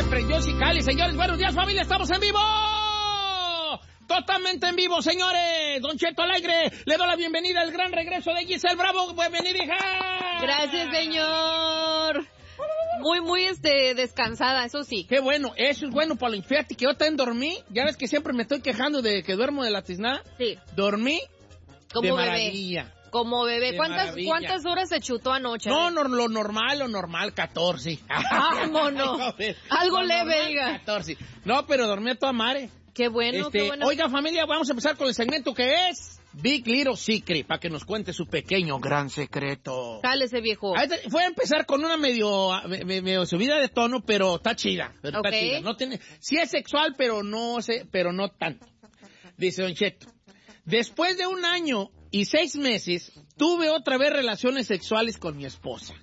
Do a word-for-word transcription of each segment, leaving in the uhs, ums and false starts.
se prendió Cali, señores. Buenos días, familia, estamos en vivo. Totalmente en vivo, señores. Don Cheto al aire. Le doy la bienvenida al gran regreso de Giselle Bravo. Bienvenida, hija. Gracias, señor. Muy, muy este, descansada, eso sí. Qué bueno, eso es bueno para la fíjate que yo también dormí. Ya ves que siempre me estoy quejando de que duermo de la tiznada. Sí. Dormí como de bebé. maravilla. Como bebé. De ¿Cuántas, maravilla. ¿Cuántas horas se chutó anoche? No, no, lo normal, lo normal, catorce. Vámonos. Algo lo leve, normal, diga. catorce. No, pero dormí a toda madre. Qué bueno, este, qué bueno. Oiga, familia, vamos a empezar con el segmento que es Big Little Secret, para que nos cuente su pequeño gran secreto. Jálese, viejo. Ahí te- Fue a empezar con una medio, me- me- medio subida de tono, pero está chida. Pero Ok. está chida. No tiene, sí es sexual, pero no sé, pero no tanto. Dice Don Cheto, después de un año y seis meses, tuve otra vez relaciones sexuales con mi esposa.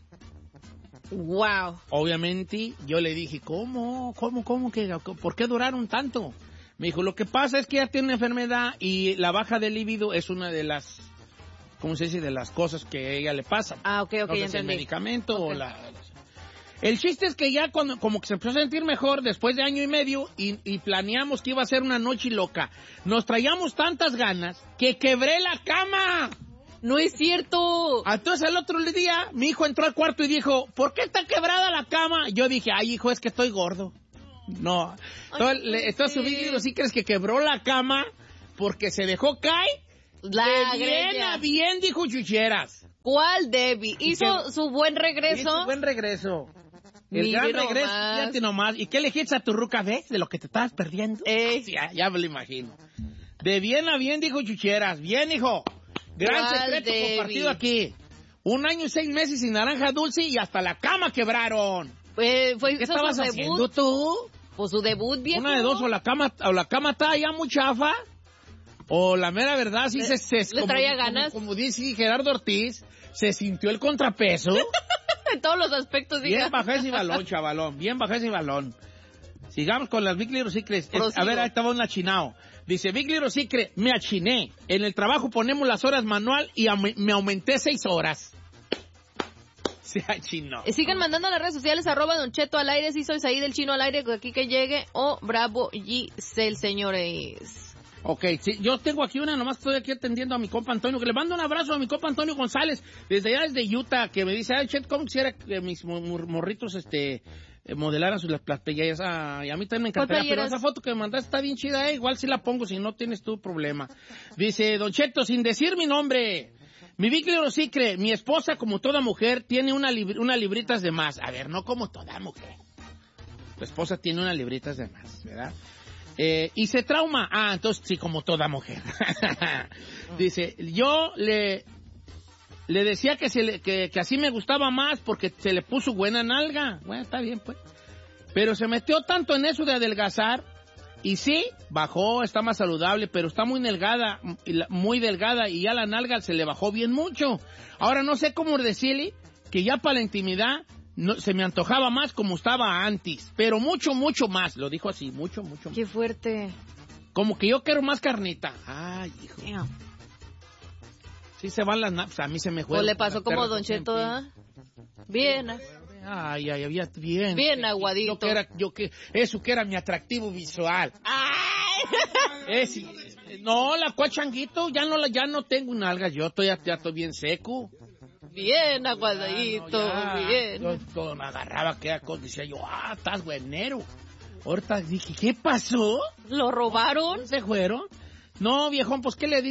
Wow. Obviamente, yo le dije, ¿cómo? ¿Cómo? ¿Cómo? que ¿Por qué duraron tanto? Me dijo, lo que pasa es que ella tiene una enfermedad y la baja de libido es una de las, ¿cómo se dice? De las cosas que a ella le pasan. Ah, ok, ok, No sé si el entendí. medicamento Ok. o la... El chiste es que ya cuando, como que se empezó a sentir mejor después de año y medio y, y planeamos que iba a ser una noche loca. Nos traíamos tantas ganas que quebré la cama. No es cierto. Entonces el otro día mi hijo entró al cuarto y dijo, ¿por qué está quebrada la cama? Yo dije, ay hijo, es que estoy gordo. No. Entonces, Ay, le, entonces su vídeo sí crees que quebró la cama porque se dejó caer. La De bien greña. a bien, dijo Chucheras. ¿Cuál, Debbie? ¿Hizo qué? su buen Hizo regreso? buen regreso. El Mire gran nomás. regreso, fíjate nomás. ¿Y qué le dijiste a tu ruca, ves? De lo que te estabas perdiendo. Ey. Sí, ya, ya me lo imagino. De bien a bien, dijo Chucheras. Bien, hijo. Gran ¿Cuál, secreto Debbie? compartido aquí. Un año y seis meses sin naranja dulce y hasta la cama quebraron. Eh, fue ¿Qué hizo estabas su haciendo debut. tú? Pues su debut, viejo. Una de dos, o la cama, o la cama está ya muy chafa, o la mera verdad sí Le- se, se le como, traía como- ganas. Como, dice Gerardo Ortiz, se sintió el contrapeso. En todos los aspectos, diga. Bien bajé ese balón, chavalón, bien bajé ese balón. Sigamos con las Big Little Secrets. Eh, Prosigo. A ver, ahí estaba un achinao. Dice, Big Little Secret, me achiné. En el trabajo ponemos las horas manual y am- me aumenté seis horas. Se achinó. Eh, Sigan mandando a las redes sociales, arroba Don Cheto al aire, si soy ahí del Chino al aire, aquí que llegue, o Bravo Giselle, señores. Ok, sí, yo tengo aquí una, nomás estoy aquí atendiendo a mi compa Antonio, que le mando un abrazo a mi compa Antonio González, desde allá desde Utah, que me dice, ay, Chet, ¿cómo quisiera que mis mor- mor- morritos, este, eh, modelaran sus las playeras? Ah, y a mí también me encantaría, pero playeras? esa foto que me mandaste está bien chida, eh, igual si la pongo, si no tienes tu problema. Dice, Don Cheto, sin decir mi nombre, mi Big Little Secret, mi esposa, como toda mujer, tiene una libr- unas libritas de más. A ver, no como toda mujer. Tu esposa tiene unas libritas de más, ¿verdad? Eh, y se trauma. Ah, entonces sí, como toda mujer. Dice, yo le le decía que, se le, que, que así me gustaba más porque se le puso buena nalga. Bueno, está bien, pues. Pero se metió tanto en eso de adelgazar. Y sí, bajó, está más saludable, pero está muy delgada, y la- muy delgada, y ya la nalga se le bajó bien mucho. Ahora no sé cómo decirle que ya para la intimidad no, se me antojaba más como estaba antes, pero mucho, mucho más. Lo dijo así, mucho, mucho más. Qué fuerte. Como que yo quiero más carnita. Ay, hijo. Damn. Sí se van las naps, a mí se me O juegan. le pasó las como perras Don Cheto, siempre. ¿ah? Bien. ¿ah? Ay, ay, había bien. Bien aguadito. Yo que era, yo que, eso que era mi atractivo visual. ¡Ay! Es, no, la cuachanguito, ya no la, ya no tengo nalgas, yo estoy, ya estoy bien seco. Bien Ah, aguadito, no, ya. bien. Yo, yo me agarraba aquella cosa, decía yo, ah, estás buenero. Ahorita dije, ¿qué pasó? ¿Lo robaron? ¿Se fueron? No, viejón, pues, ¿qué le